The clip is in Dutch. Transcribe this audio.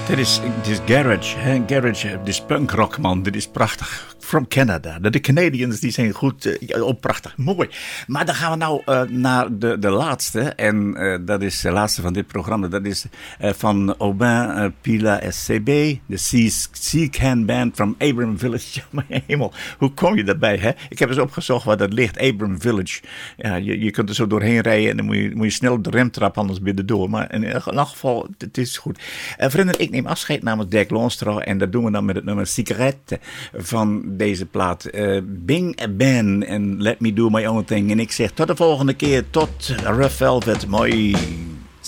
Dit is Garage, hè? Garage, dit is punkrock, man. Dit is prachtig. From Canada. De Canadians die zijn goed, prachtig, mooi. Maar dan gaan we nou naar de laatste. En dat is de laatste van dit programma. Dat is van Aubin Pila SCB. De Sea Can Band from Abram Village. Mijn hemel, hoe kom je daarbij? Hè? Ik heb eens opgezocht waar dat ligt. Abram Village. Ja, je kunt er zo doorheen rijden. En dan moet je snel op de rem trappen, anders ben je erdoor. Maar in elk geval, het is goed. Vrienden, ik neem afscheid namens Dirk Loonstra. En dat doen we dan met het nummer Sigarette van deze plaat. Bing Ben en Let Me Do My Own Thing. En ik zeg tot de volgende keer. Tot Rough Velvet. Mooi.